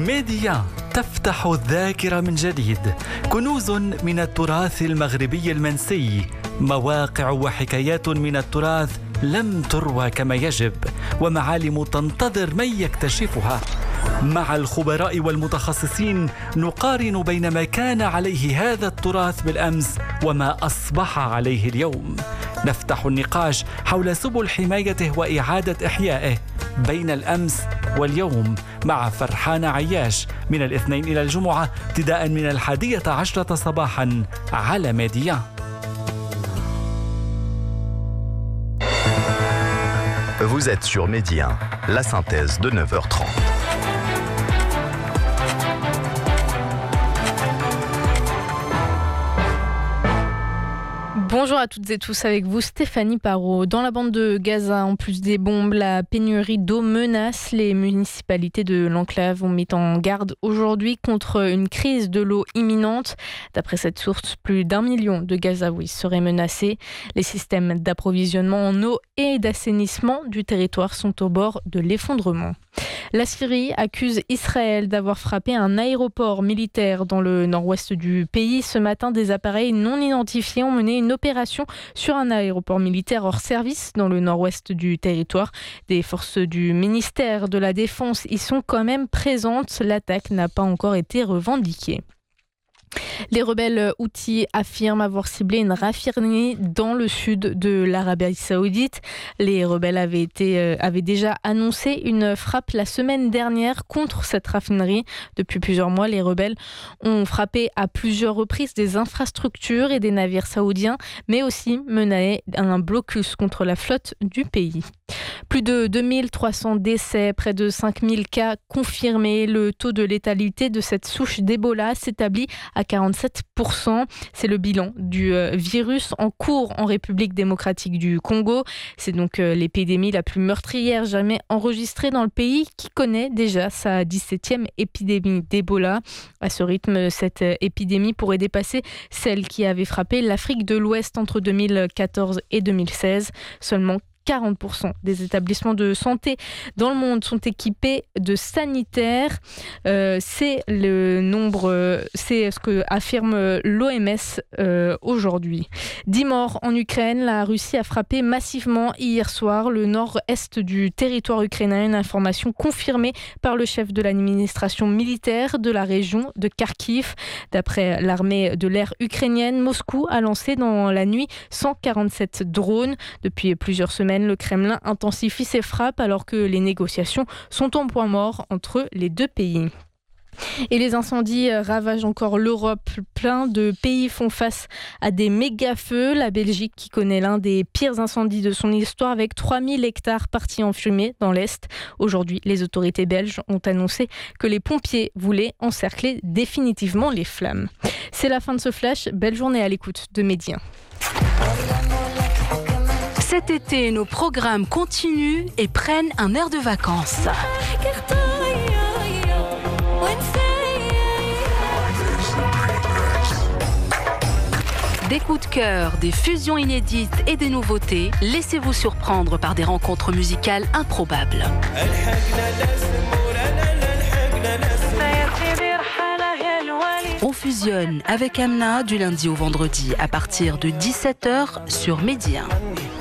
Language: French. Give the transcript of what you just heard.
ميديا تفتح الذاكرة من جديد، كنوز من التراث المغربي المنسي، مواقع وحكايات من التراث لم تروى كما يجب، ومعالم تنتظر من يكتشفها. مع الخبراء والمتخصصين نقارن بين ما كان عليه هذا التراث بالأمس وما أصبح عليه اليوم. نفتح النقاش حول سبل حمايته وإعادة إحيائه بين الأمس واليوم مع فرحان عياش من الاثنين إلى الجمعة ابتداء من 11 صباحا على ميديا. Vous êtes sur Média, la synthèse de 9h30. Bonjour à toutes et tous, avec vous Stéphanie Parot. Dans la bande de Gaza, en plus des bombes, la pénurie d'eau menace. Les municipalités de l'enclave ont mis en garde aujourd'hui contre une crise de l'eau imminente. D'après cette source, plus d'1 million de Gazaouis seraient menacés. Les systèmes d'approvisionnement en eau et d'assainissement du territoire sont au bord de l'effondrement. La Syrie accuse Israël d'avoir frappé un aéroport militaire dans le nord-ouest du pays. Ce matin, des appareils non identifiés ont mené une opération sur un aéroport militaire hors service dans le nord-ouest du territoire. Des forces du ministère de la Défense y sont quand même présentes. L'attaque n'a pas encore été revendiquée. Les rebelles houthis affirment avoir ciblé une raffinerie dans le sud de l'Arabie Saoudite. Les rebelles avaient déjà annoncé une frappe la semaine dernière contre cette raffinerie. Depuis plusieurs mois, les rebelles ont frappé à plusieurs reprises des infrastructures et des navires saoudiens, mais aussi mené un blocus contre la flotte du pays. Plus de 2300 décès, près de 5000 cas confirmés. Le taux de létalité de cette souche d'Ebola s'établit à 47%. C'est le bilan du virus en cours en République démocratique du Congo. C'est donc l'épidémie la plus meurtrière jamais enregistrée dans le pays, qui connaît déjà sa 17e épidémie d'Ebola. À ce rythme, cette épidémie pourrait dépasser celle qui avait frappé l'Afrique de l'Ouest entre 2014 et 2016. Seulement 40% des établissements de santé dans le monde sont équipés de sanitaires. C'est le nombre, c'est ce que affirme l'OMS aujourd'hui. 10 morts en Ukraine. La Russie a frappé massivement hier soir le nord-est du territoire ukrainien. Une information confirmée par le chef de l'administration militaire de la région de Kharkiv. D'après l'armée de l'air ukrainienne, Moscou a lancé dans la nuit 147 drones. Depuis plusieurs semaines, le Kremlin intensifie ses frappes alors que les négociations sont en point mort entre les deux pays. Et les incendies ravagent encore l'Europe. Plein de pays font face à des méga-feux. La Belgique, qui connaît l'un des pires incendies de son histoire, avec 3000 hectares partis en fumée dans l'Est. Aujourd'hui, les autorités belges ont annoncé que les pompiers voulaient encercler définitivement les flammes. C'est la fin de ce flash. Belle journée à l'écoute de Média. Cet été, nos programmes continuent et prennent un air de vacances. Des coups de cœur, des fusions inédites et des nouveautés, laissez-vous surprendre par des rencontres musicales improbables. On fusionne avec Amna du lundi au vendredi à partir de 17h sur Média.